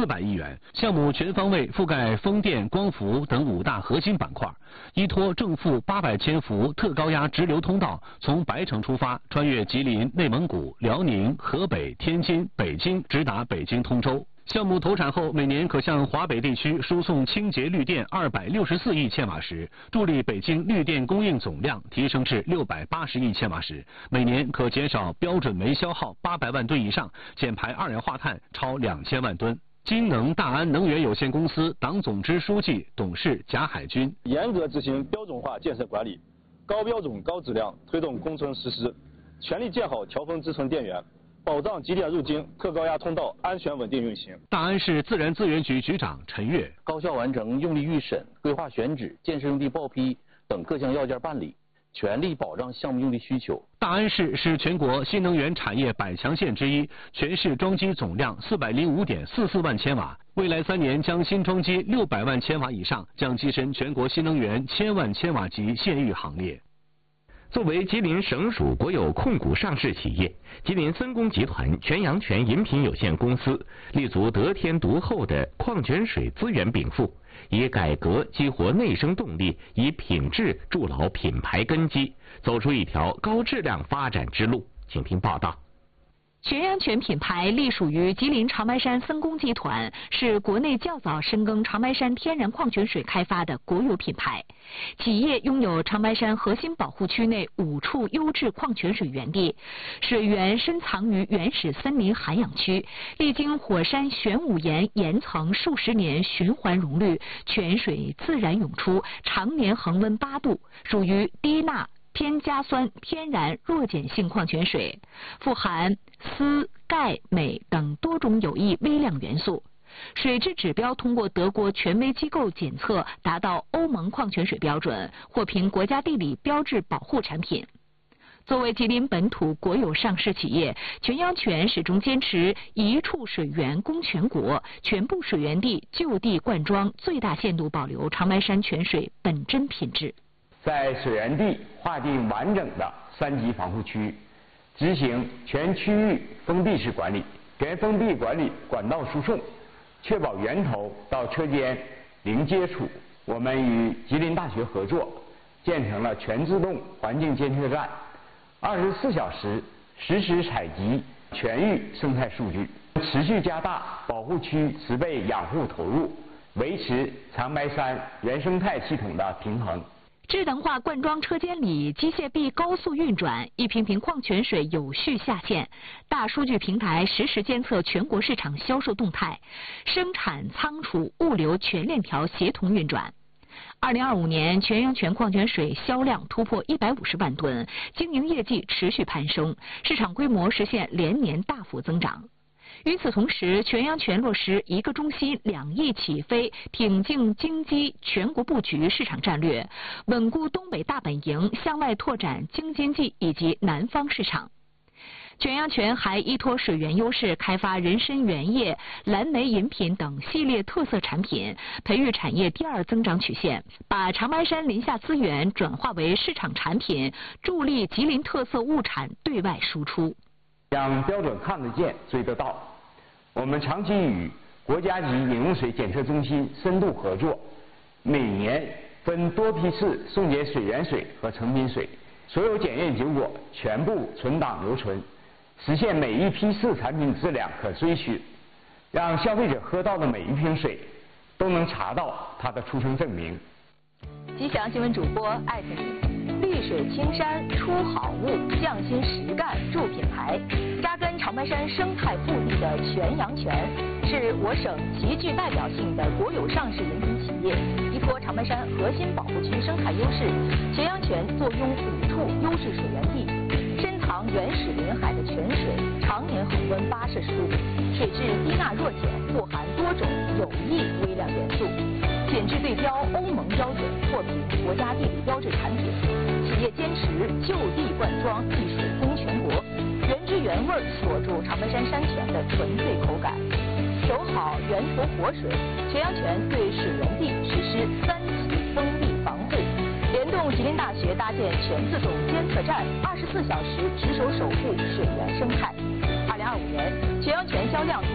400亿元。项目全方位覆盖风电、光伏等5大核心板块，依托正负800千伏特高压直流通道，从白城出发，穿越吉林、内蒙古、辽宁、河北、天津、北京，直达北京通州。项目投产后，每年可向华北地区输送清洁绿电264亿千瓦时，助力北京绿电供应总量提升至680亿千瓦时，每年可减少标准煤消耗800万吨以上，减排二氧化碳超2000万吨。金能大安能源有限公司党总支书记、董事贾海军： 严格执行标准化建设管理，高标准高质量推动工程实施，全力建好调峰支撑电源，保障集电入京特高压通道安全稳定运行。 大安市自然资源局局长陈跃： 高效完成用地预审、规划选址、建设用地报批等各项要件办理，全力保障项目用地需求。 大安市是全国新能源产业100强县之一，全市装机总量405.44万千瓦，未来3年将新装机600万千瓦以上，将跻身全国新能源1000万千瓦级县域行列。 作为吉林省属国有控股上市企业，吉林森工集团全阳泉饮品有限公司立足得天独厚的矿泉水资源禀赋，以改革激活内生动力，以品质筑牢品牌根基，走出一条高质量发展之路。请听报道。 全阳泉品牌隶属于吉林长白山森工集团，是国内较早深耕长白山天然矿泉水开发的国有品牌。企业拥有长白山核心保护区内5处优质矿泉水源地，水源深藏于原始森林涵养区，历经火山玄武岩岩层数十年循环溶滤，泉水自然涌出，常年恒温8度，属于低钠、偏加酸天然弱碱性矿泉水，富含锶、钙、镁等多种有益微量元素。水质指标通过德国权威机构检测，达到欧盟矿泉水标准，获评国家地理标志保护产品。作为吉林本土国有上市企业，全阳泉始终坚持一处水源供全国，全部水源地就地灌装，最大限度保留长白山泉水本真品质。 在水源地划定完整的3级防护区，执行全区域封闭式管理，原封闭管理管道输送，确保源头到车间零接触。我们与吉林大学合作，建成了全自动环境监测站，24小时实时采集全域生态数据，持续加大保护区植被养护投入，维持长白山原生态系统的平衡。 智能化灌装车间里，机械臂高速运转，一瓶瓶矿泉水有序下线。大数据平台实时监测全国市场销售动态，生产、仓储、物流全链条协同运转。2025年，全阳泉矿泉水销量突破150万吨，经营业绩持续攀升，市场规模实现连年大幅增长。与此同时，全阳泉落实1个中心2翼起飞，挺进京津全国布局市场战略，稳固东北大本营，向外拓展京津冀以及南方市场。全阳泉还依托水源优势，开发人参原液、蓝莓饮品等系列特色产品，培育产业第2增长曲线，把长白山林下资源转化为市场产品，助力吉林特色物产对外输出。 将标准看得见、追得到。我们长期与国家级饮用水检测中心深度合作，每年分多批次送检水源水和成品水，所有检验结果全部存档留存，实现每一批次产品质量可追寻，让消费者喝到的每一瓶水都能查到它的出生证明。 吉祥新闻主播艾特你，绿水青山出好物，匠心实干铸品牌。扎根长白山生态腹地的全阳泉，是我省极具代表性的国有上市饮品企业。依托长白山核心保护区生态优势，全阳泉坐拥5处优质水源地，深藏原始林海的泉水，常年恒温8摄氏度，水质低钠弱碱，富含多种有益微量元素。品质对标欧盟标准，获评国家地理标志产品。企业坚持就地灌装，一水供全国，原汁原味锁住长白山山泉的纯粹口感。守好源头活水，全阳泉对水源地实施3级封闭防护，联动吉林大学搭建全自动监测站，24小时值守守护水源生态。2025年，全阳泉销量